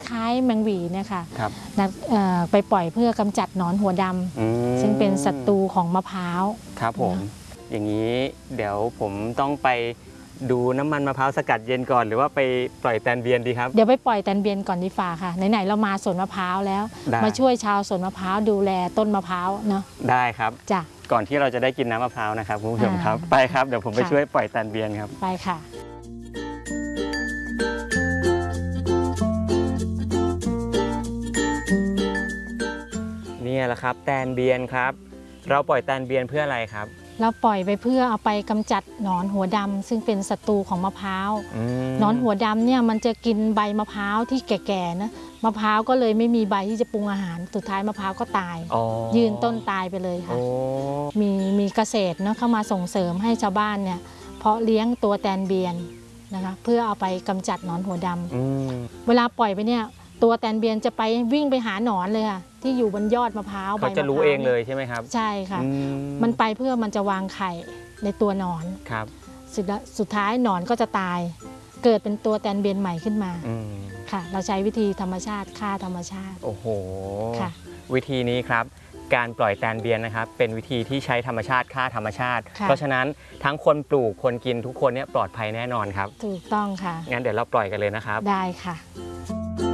ล้ายๆแมงหวีเนี่ยค่ะครับไปปล่อยเพื่อกำจัดหนอนหัวดำซึ่งเป็นศัตรูของมะพร้าวครับผมอย่างนี้เดี๋ยวผมต้องไปดูน้ำมันมะพร้าวสกัดเย็นก่อนหรือว่าไปปล่อยแตนเบียนดีครับเดี๋ยวไปปล่อยแตนเบียนก่อนดีฝ่าค่ะไหนๆเรามาสวนมะพร้าวแล้วมาช่วยชาวสวนมะพร้าวดูแลต้นมะพร้าวเนาะได้ครับจ้ะก่อนที่เราจะได้กินน้ำมะพร้าวนะครับคุณผู้ชมครับไปครับเดี๋ยวผมไปช่วยปล่อยแตนเบียนครับไปค่ะนี่แหละครับแตนเบียนครับเราปล่อยแตนเบียนเพื่ออะไรครับเราปล่อยไปเพื่อเอาไปกำจัดหนอนหัวดำซึ่งเป็นศัตรูของมะพร้าวหนอนหัวดำเนี่ยมันจะกินใบมะพร้าวที่แก่ๆนะมะพร้าวก็เลยไม่มีใบที่จะปรุงอาหารสุดท้ายมะพร้าวก็ตายยืนต้นตายไปเลยค่ะมีเกษตรเนาะเข้ามาส่งเสริมให้ชาวบ้านเนี่ยเพาะเลี้ยงตัวแตนเบียนนะคะเพื่อเอาไปกำจัดหนอนหัวดำเวลาปล่อยไปเนี่ยตัวแตนเบียนจะไปวิ่งไปหาหนอนเลยค่ะที่อยู่บนยอดมะพร้าวเขาจะรู้เองเลยใช่ไหมครับใช่ค่ะมันไปเพื่อมันจะวางไข่ในตัวหนอนครับสุดท้ายหนอนก็จะตายเกิดเป็นตัวแตนเบียนใหม่ขึ้นมาค่ะเราใช้วิธีธรรมชาติฆ่าธรรมชาติโอ้โหค่ะวิธีนี้ครับการปล่อยแตนเบียนนะครับเป็นวิธีที่ใช้ธรรมชาติฆ่าธรรมชาติเพราะฉะนั้นทั้งคนปลูกคนกินทุกคนเนี่ยปลอดภัยแน่นอนครับถูกต้องค่ะงั้นเดี๋ยวเราปล่อยกันเลยนะครับได้ค่ะ